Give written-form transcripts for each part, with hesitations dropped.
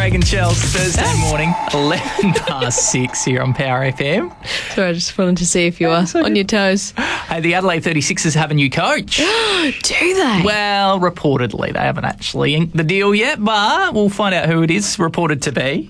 Craig and Chels, Thursday morning, 11 past 6 here on Power FM. So I just wanted to see if you are on your toes. Hey, the Adelaide 36ers have a new coach. Do they? Well, reportedly. They haven't actually inked the deal yet, but we'll find out who it is reported to be.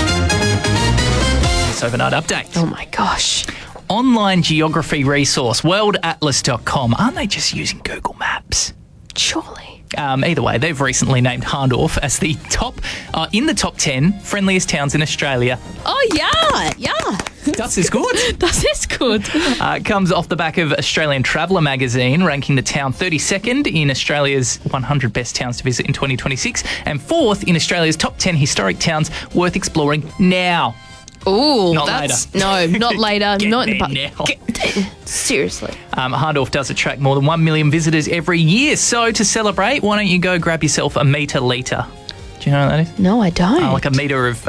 This overnight update. Oh my gosh. Online geography resource, worldatlas.com. Aren't they just using Google Maps? Surely. Either way, they've recently named Hahndorf as the in the top 10 friendliest towns in Australia. Oh, yeah. Das is good. Das ist good. It comes off the back of Australian Traveller magazine, ranking the town 32nd in Australia's 100 best towns to visit in 2026 and 4th in Australia's top 10 historic towns worth exploring now. Ooh, Not that's... later. No, not later. Get not in the there now. Seriously. Hahndorf does attract more than 1 million visitors every year. So to celebrate, why don't you go grab yourself a metre litre? Do you know what that is? No, I don't. Like a metre of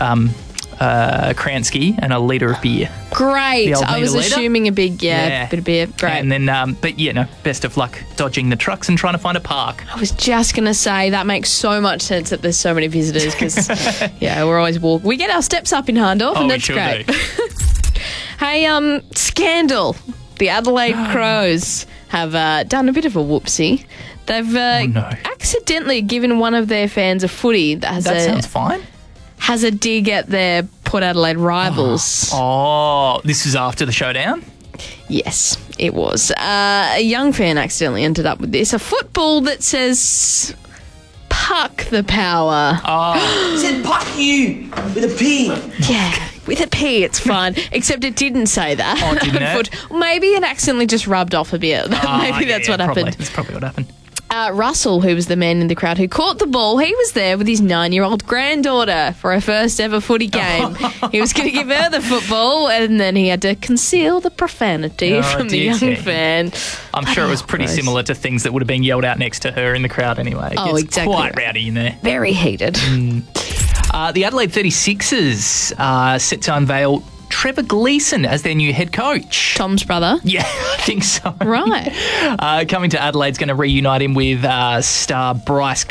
Kransky and a litre of beer. Great. The old I was metre litre? assuming a big, Yeah. bit of beer. Great. And then, but best of luck dodging the trucks and trying to find a park. I was just going to say that makes so much sense that there's so many visitors because, we're always walking. We get our steps up in Hahndorf and we that's sure great. do. Hey, scandal. The Adelaide Crows have done a bit of a whoopsie. They've accidentally given one of their fans a footy that Sounds fine. has a dig at their Port Adelaide rivals. Oh, this is after the showdown? Yes, it was. A young fan accidentally ended up with this. A football that says, "Puck the power." Oh, It said "puck you" with a P. Yeah, with a P, it's fine. Except it didn't say that. Oh, didn't it? Maybe it accidentally just rubbed off a bit. Maybe that's what happened. That's probably what happened. Russell, who was the man in the crowd who caught the ball, he was there with his 9-year-old granddaughter for her first ever footy game. He was going to give her the football, and then he had to conceal the profanity from the young fan. I'm sure it was pretty similar to things that would have been yelled out next to her in the crowd anyway. Oh, It's exactly. quite rowdy in there. Very heated. The Adelaide 36ers are set to unveil Trevor Gleeson as their new head coach. Tom's brother. Yeah, I think so. Right. Coming to Adelaide's going to reunite him with star Bryce